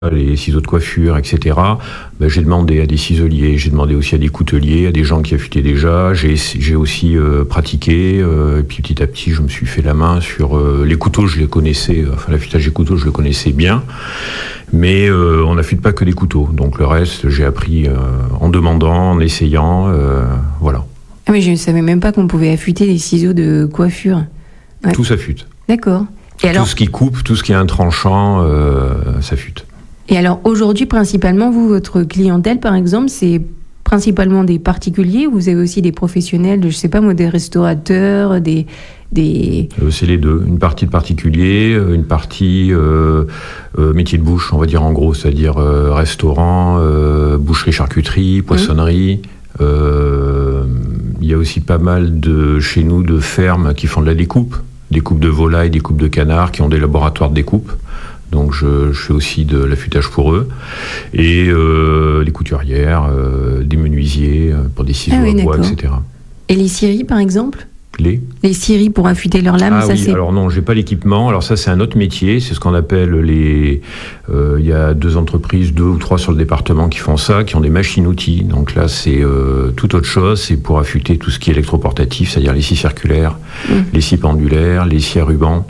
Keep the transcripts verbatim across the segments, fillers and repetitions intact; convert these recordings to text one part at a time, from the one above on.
les ciseaux de coiffure, et cetera. Ben, j'ai demandé à des ciselliers, j'ai demandé aussi à des couteliers, à des gens qui affûtaient déjà. J'ai, j'ai aussi euh, pratiqué, euh, et puis petit à petit, je me suis fait la main sur euh, les couteaux. Je les connaissais, enfin l'affûtage des couteaux, je le connaissais bien, mais euh, on n'affûte pas que les couteaux. Donc le reste, j'ai appris euh, en demandant, en essayant, euh, voilà. Ah mais je ne savais même pas qu'on pouvait affûter les ciseaux de coiffure. Ouais. Tout s'affûte. D'accord. Et alors... Tout ce qui coupe, tout ce qui est un tranchant, euh, s'affûte. Et alors aujourd'hui, principalement, vous, votre clientèle, par exemple, c'est principalement des particuliers ou vous avez aussi des professionnels, de, je ne sais pas moi, des restaurateurs, des... des... Euh, c'est les deux. Une partie de particuliers, une partie euh, euh, métier de bouche, on va dire en gros, c'est-à-dire euh, restaurant, euh, boucherie, charcuterie, poissonnerie. Il mmh. euh, y a aussi pas mal de, chez nous, de fermes qui font de la découpe. Des coupes de volailles, des coupes de canards, qui ont des laboratoires de découpe. Donc je, je fais aussi de l'affûtage pour eux. Et euh, les couturières, euh, des menuisiers pour des ciseaux ah oui, à bois, et cetera. Et les scieries, par exemple ? Les Les scieries pour affûter leurs lames, ah ça oui, c'est... alors non, j'ai pas l'équipement. Alors ça, c'est un autre métier. C'est ce qu'on appelle les... Il euh, y a deux entreprises, deux ou trois sur le département qui font ça, qui ont des machines-outils. Donc là, c'est euh, tout autre chose. C'est pour affûter tout ce qui est électroportatif, c'est-à-dire les scies circulaires, mmh. les scies pendulaires, les scies à ruban.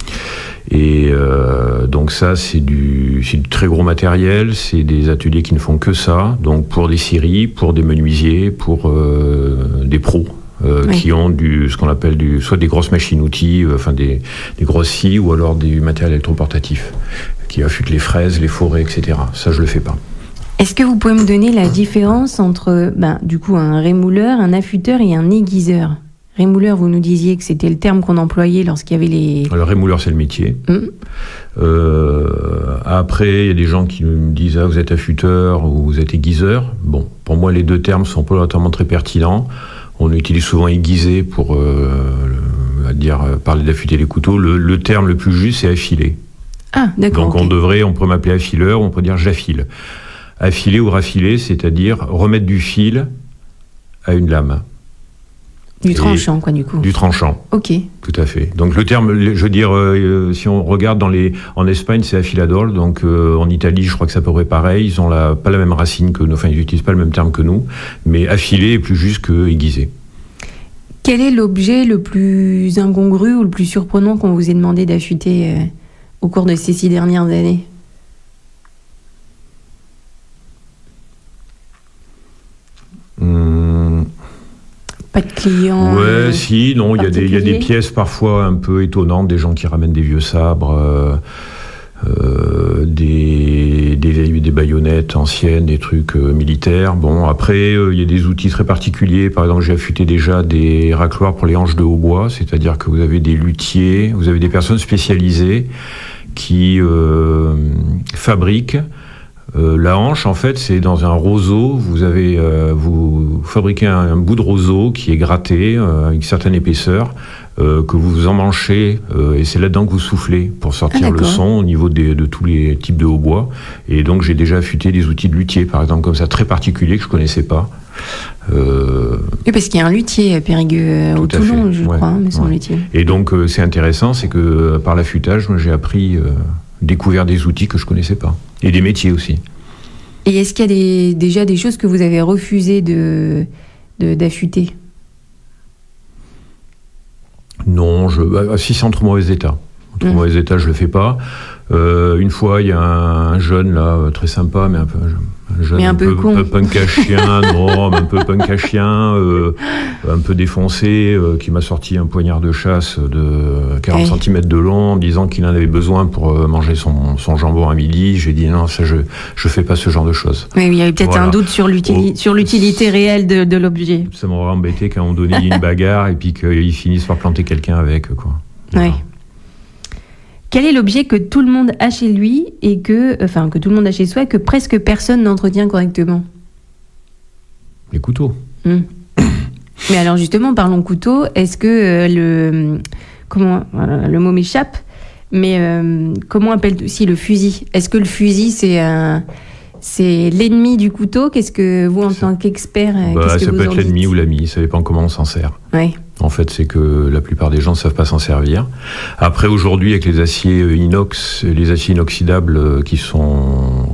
Et euh, donc ça, c'est du, c'est du très gros matériel. C'est des ateliers qui ne font que ça. Donc pour des scieries, pour des menuisiers, pour euh, des pros. Euh, oui. Qui ont du, ce qu'on appelle du, soit des grosses machines-outils, euh, enfin des, des grosses scies, ou alors du matériel électroportatif, qui affûtent les fraises, les forêts, et cetera. Ça, je le fais pas. Est-ce que vous pouvez me donner la différence entre, ben, du coup, un rémouleur, un affûteur et un aiguiseur ? Rémouleur, vous nous disiez que c'était le terme qu'on employait lorsqu'il y avait les... Alors, rémouleur, c'est le métier. Mmh. Euh, après, il y a des gens qui me disent « Ah, vous êtes affûteur ou vous êtes aiguiseur ». Bon, pour moi, les deux termes sont pas notamment très pertinents. On utilise souvent aiguiser pour euh, le, dire, parler d'affûter les couteaux. Le, le terme le plus juste, c'est affiler. Ah, d'accord. Donc, okay. on devrait, on pourrait m'appeler affileur, ou on peut dire j'affile. Affiler ou raffiler, c'est-à-dire remettre du fil à une lame. Du tranchant, quoi, du coup. Du tranchant. Ok. Tout à fait. Donc le terme, je veux dire, euh, si on regarde dans les, en Espagne, c'est affilador. Donc euh, en Italie, je crois que c'est à peu près pareil. Ils ont la, pas la même racine que nous. Enfin, ils n'utilisent pas le même terme que nous. Mais affiler est plus juste que aiguiser. Quel est l'objet le plus incongru ou le plus surprenant qu'on vous ait demandé d'affûter euh, au cours de ces six dernières années ? Hum... Pas de clients. Ouais, euh, si, non, il y a des, il y a des pièces parfois un peu étonnantes, des gens qui ramènent des vieux sabres, euh, euh, des, des, des baïonnettes anciennes, des trucs euh, militaires. Bon, après, euh, il y a des outils très particuliers. Par exemple, j'ai affûté déjà des racloirs pour les hanches de hautbois, c'est-à-dire que vous avez des luthiers, vous avez des personnes spécialisées qui euh, fabriquent. Euh, la hanche, en fait, c'est dans un roseau. Vous avez, euh, vous fabriquez un, un bout de roseau qui est gratté euh, avec une certaine épaisseur euh, que vous emmanchez euh, et c'est là-dedans que vous soufflez pour sortir ah, le son au niveau des, de tous les types de hautbois. Et donc, j'ai déjà affûté des outils de luthier, par exemple, comme ça, très particuliers que je connaissais pas. Euh... Oui, parce qu'il y a un luthier à Périgueux au Toulon, je ouais, crois, hein, mais son ouais. luthier. Et donc, euh, c'est intéressant, c'est que par l'affûtage, moi, j'ai appris. Euh, découvert des outils que je connaissais pas. Et des métiers aussi. Et est-ce qu'il y a des, déjà des choses que vous avez refusé de, de, d'affûter ? Non, je, bah, si c'est en trop mauvais état. En trop mmh. mauvais état, je le fais pas. Euh, une fois, il y a un, un jeune, là, très sympa, mais un peu... Un jeune, mais un, un peu, peu con. Un peu punk à chien, non, mais un peu punk à chien, euh, un peu défoncé, euh, qui m'a sorti un poignard de chasse de quarante hey. centimètres de long, en disant qu'il en avait besoin pour euh, manger son, son jambon à midi. J'ai dit non, ça, je je fais pas ce genre de choses. Oui, il y avait peut-être voilà. un doute sur, l'utili- oh, sur l'utilité réelle de, de l'objet. Ça m'aurait embêté qu'à un moment donné, il y ait une bagarre et puis qu'ils finissent par planter quelqu'un avec, quoi. Voilà. Oui. Quel est l'objet que tout le monde a chez lui et que, enfin, que tout le monde a chez soi et que presque personne n'entretient correctement ? Les couteaux. Mmh. Mais alors justement, parlons couteau. Est-ce que euh, le comment voilà, le mot m'échappe, mais euh, comment appelle si le fusil ? Est-ce que le fusil c'est un c'est l'ennemi du couteau ? Qu'est-ce que vous en c'est... tant qu'expert bah, qu'est-ce que ça vous peut être en l'ennemi dites ? ou l'ami. Ça dépend comment on s'en sert. Oui. En fait, c'est que la plupart des gens ne savent pas s'en servir. Après, aujourd'hui, avec les aciers inox, les aciers inoxydables qui sont